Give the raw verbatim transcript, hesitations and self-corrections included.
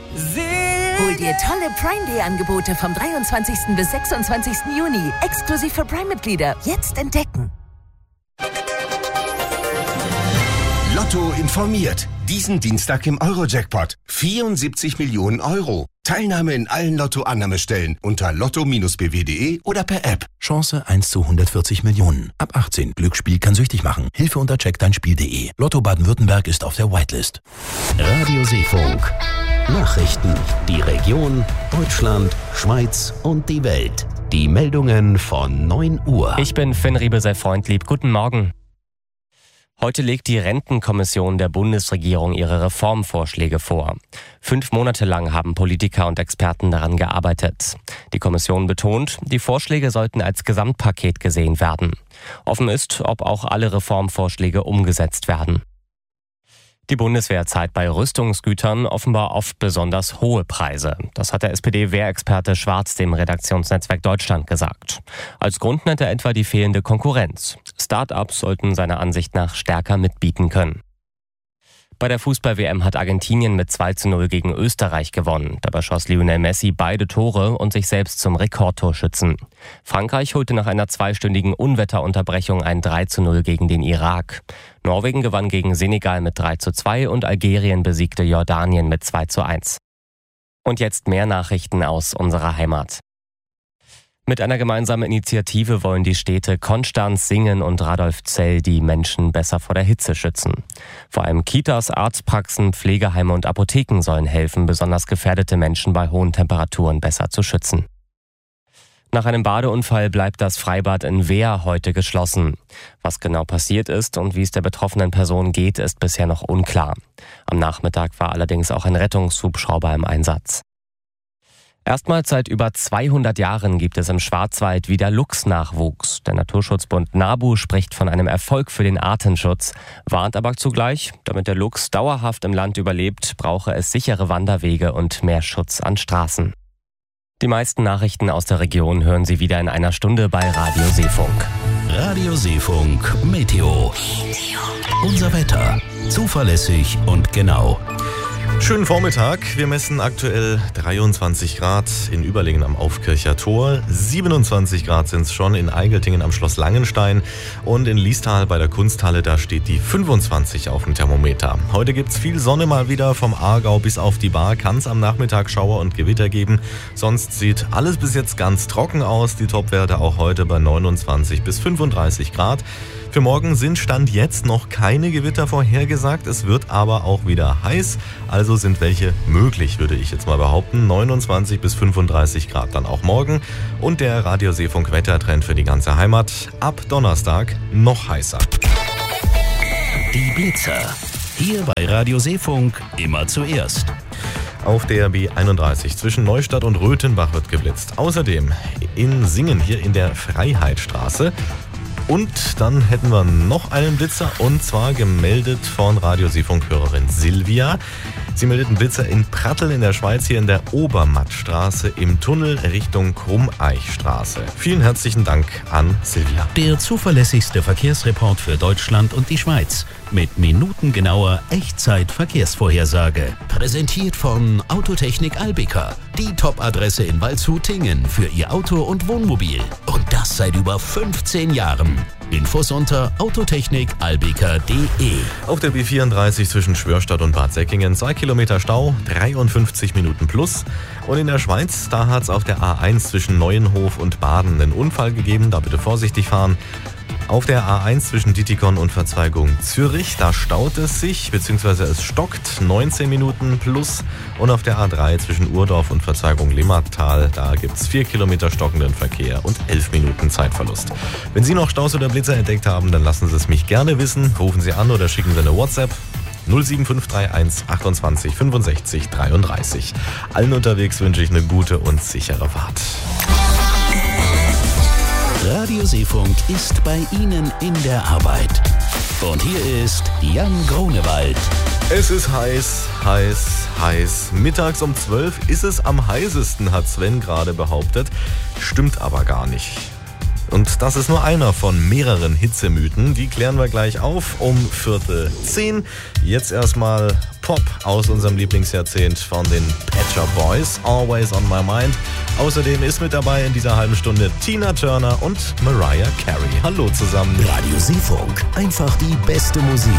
Hol dir tolle Prime-Day-Angebote vom dreiundzwanzigsten bis sechsundzwanzigsten Juni. Exklusiv für Prime-Mitglieder. Jetzt entdecken. Lotto informiert. Diesen Dienstag im Euro-Jackpot. vierundsiebzig Millionen Euro. Teilnahme in allen Lotto-Annahmestellen unter lotto Bindestrich b w punkt d e oder per App. Chance eins zu hundertvierzig Millionen. Ab achtzehn. Glücksspiel kann süchtig machen. Hilfe unter check dein Spiel punkt d e. Lotto Baden-Württemberg ist auf der Whitelist. Radio Seefunk. Nachrichten. Die Region, Deutschland, Schweiz und die Welt. Die Meldungen von neun Uhr. Ich bin Finn Riebe, sei freundlieb. Guten Morgen. Heute legt die Rentenkommission der Bundesregierung ihre Reformvorschläge vor. Fünf Monate lang haben Politiker und Experten daran gearbeitet. Die Kommission betont, die Vorschläge sollten als Gesamtpaket gesehen werden. Offen ist, ob auch alle Reformvorschläge umgesetzt werden. Die Bundeswehr zahlt bei Rüstungsgütern offenbar oft besonders hohe Preise. Das hat der S P D-Wehrexperte Schwarz dem Redaktionsnetzwerk Deutschland gesagt. Als Grund nennt er etwa die fehlende Konkurrenz. Start-ups sollten seiner Ansicht nach stärker mitbieten können. Bei der Fußball-W M hat Argentinien mit zwei zu null gegen Österreich gewonnen. Dabei schoss Lionel Messi beide Tore und sich selbst zum Rekordtorschützen. Frankreich holte nach einer zweistündigen Unwetterunterbrechung ein drei zu null gegen den Irak. Norwegen gewann gegen Senegal mit drei zu zwei und Algerien besiegte Jordanien mit zwei zu eins. Und jetzt mehr Nachrichten aus unserer Heimat. Mit einer gemeinsamen Initiative wollen die Städte Konstanz, Singen und Radolfzell die Menschen besser vor der Hitze schützen. Vor allem Kitas, Arztpraxen, Pflegeheime und Apotheken sollen helfen, besonders gefährdete Menschen bei hohen Temperaturen besser zu schützen. Nach einem Badeunfall bleibt das Freibad in Wehr heute geschlossen. Was genau passiert ist und wie es der betroffenen Person geht, ist bisher noch unklar. Am Nachmittag war allerdings auch ein Rettungshubschrauber im Einsatz. Erstmals seit über zweihundert Jahren gibt es im Schwarzwald wieder Luchsnachwuchs. Der Naturschutzbund NABU spricht von einem Erfolg für den Artenschutz, warnt aber zugleich, damit der Luchs dauerhaft im Land überlebt, brauche es sichere Wanderwege und mehr Schutz an Straßen. Die meisten Nachrichten aus der Region hören Sie wieder in einer Stunde bei Radio Seefunk. Radio Seefunk Meteo. Unser Wetter. Zuverlässig und genau. Schönen Vormittag. Wir messen aktuell dreiundzwanzig Grad in Überlingen am Aufkircher Tor. siebenundzwanzig Grad sind es schon in Eigeltingen am Schloss Langenstein. Und in Liestal bei der Kunsthalle, da steht die fünfundzwanzig auf dem Thermometer. Heute gibt es viel Sonne mal wieder. Vom Aargau bis auf die Bar kann es am Nachmittag Schauer und Gewitter geben. Sonst sieht alles bis jetzt ganz trocken aus. Die Topwerte auch heute bei neunundzwanzig bis fünfunddreißig Grad. Für morgen sind Stand jetzt noch keine Gewitter vorhergesagt. Es wird aber auch wieder heiß. Also sind welche möglich, würde ich jetzt mal behaupten. neunundzwanzig bis fünfunddreißig Grad dann auch morgen. Und der Radio Seefunk Wettertrend für die ganze Heimat. Ab Donnerstag noch heißer. Die Blitzer. Hier bei Radio Seefunk immer zuerst. Auf der B einunddreißig zwischen Neustadt und Röthenbach wird geblitzt. Außerdem in Singen hier in der Freiheitstraße. Und dann hätten wir noch einen Blitzer, und zwar gemeldet von Radio Seefunk-Hörerin Silvia. Sie meldet einen Blitzer in Pratteln in der Schweiz, hier in der Obermattstraße im Tunnel Richtung Krummeichstraße. Vielen herzlichen Dank an Silvia. Der zuverlässigste Verkehrsreport für Deutschland und die Schweiz mit minutengenauer Echtzeit-Verkehrsvorhersage. Präsentiert von Autotechnik Albika, die Top-Adresse in Waldshut-Tingen für Ihr Auto und Wohnmobil. Und das seit über fünfzehn Jahren. Infos unter autotechnik albika punkt de. Auf der B vierunddreißig zwischen Schwörstadt und Bad Säckingen zwei Kilometer Stau, dreiundfünfzig Minuten plus. Und in der Schweiz, da hat es auf der A eins zwischen Neuenhof und Baden einen Unfall gegeben, da bitte vorsichtig fahren. Auf der A eins zwischen Dietikon und Verzweigung Zürich, da staut es sich, beziehungsweise es stockt, neunzehn Minuten plus. Und auf der A drei zwischen Urdorf und Verzweigung Limmatal, da gibt es vier Kilometer stockenden Verkehr und elf Minuten Zeitverlust. Wenn Sie noch Staus oder Blitzer entdeckt haben, dann lassen Sie es mich gerne wissen. Rufen Sie an oder schicken Sie eine WhatsApp. null sieben fünf drei eins achtundzwanzig fünfundsechzig dreiunddreißig. Allen unterwegs wünsche ich eine gute und sichere Fahrt. Radio Seefunk ist bei Ihnen in der Arbeit. Und hier ist Jan Grunewald. Es ist heiß, heiß, heiß. Mittags um zwölf ist es am heißesten, hat Sven gerade behauptet. Stimmt aber gar nicht. Und das ist nur einer von mehreren Hitzemythen. Die klären wir gleich auf um Viertel zehn. Jetzt erstmal Pop aus unserem Lieblingsjahrzehnt von den Pet Shop Boys. Always on my mind. Außerdem ist mit dabei in dieser halben Stunde Tina Turner und Mariah Carey. Hallo zusammen. Radio Seefunk. Einfach die beste Musik.